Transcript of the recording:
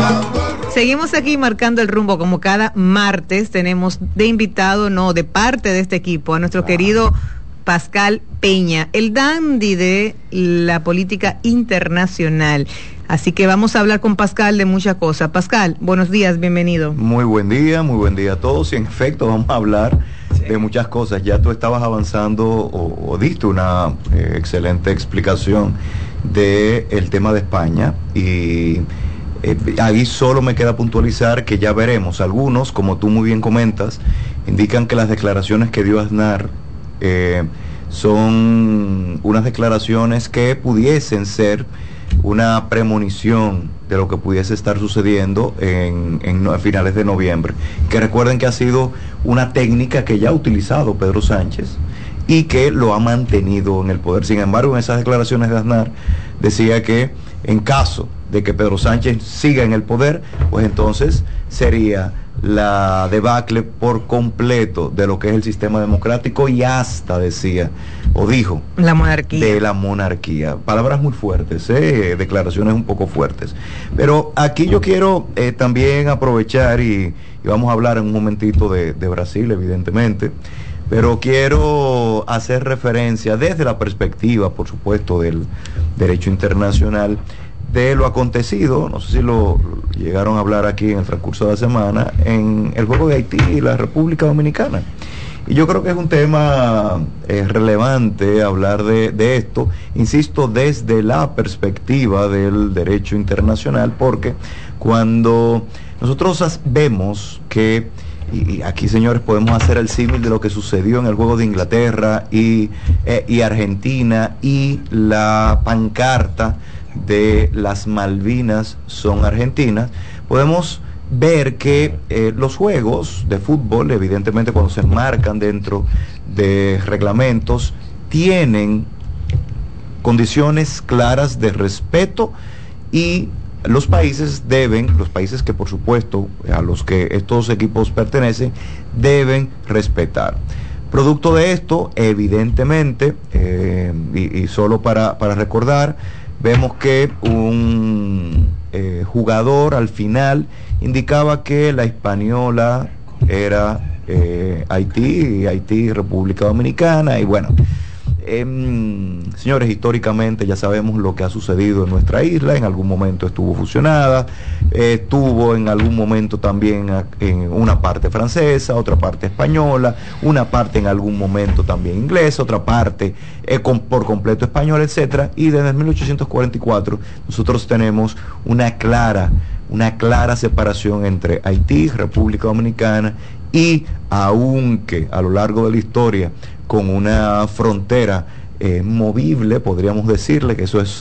Seguimos aquí marcando el rumbo, como cada martes tenemos de invitado, de parte de este equipo, a nuestro querido Pascal Peña, el dandy de la política internacional. Así que vamos a hablar con Pascal de muchas cosas. Pascal, buenos días, bienvenido. Muy buen día a todos. Y en efecto vamos a hablar de muchas cosas. Ya tú estabas avanzando o diste una excelente explicación del tema de España y ahí solo me queda puntualizar que ya veremos. Algunos, como tú muy bien comentas, indican que las declaraciones que dio Aznar son unas declaraciones que pudiesen ser una premonición de lo que pudiese estar sucediendo a finales de noviembre. Que recuerden que ha sido una técnica que ya ha utilizado Pedro Sánchez y que lo ha mantenido en el poder. Sin embargo, en esas declaraciones de Aznar decía que en caso de que Pedro Sánchez siga en el poder, pues entonces sería la debacle por completo de lo que es el sistema democrático y hasta decía, o dijo, la monarquía. De la monarquía. Palabras muy fuertes, declaraciones un poco fuertes. Pero aquí yo quiero también aprovechar y vamos a hablar en un momentito de Brasil, evidentemente, pero quiero hacer referencia desde la perspectiva, por supuesto, del derecho internacional, de lo acontecido, no sé si lo llegaron a hablar aquí en el transcurso de la semana, en el juego de Haití y la República Dominicana. Y yo creo que es un tema relevante hablar de esto, insisto, desde la perspectiva del derecho internacional, porque cuando nosotros vemos que, y aquí, señores, podemos hacer el símil de lo que sucedió en el juego de Inglaterra y Argentina, y la pancarta de las Malvinas son argentinas, podemos ver que los juegos de fútbol, evidentemente cuando se marcan dentro de reglamentos, tienen condiciones claras de respeto y los países que por supuesto a los que estos equipos pertenecen, deben respetar. Producto de esto, evidentemente, y solo para recordar, vemos que un jugador al final indicaba que la Hispaniola era Haití, República Dominicana, y bueno, señores, históricamente ya sabemos lo que ha sucedido en nuestra isla. En algún momento estuvo fusionada, estuvo en algún momento también en una parte francesa, otra parte española, una parte en algún momento también inglesa, otra parte por completo española, etcétera. Y desde 1844 nosotros tenemos una clara separación entre Haití, República Dominicana, y aunque a lo largo de la historia con una frontera movible, podríamos decirle que eso es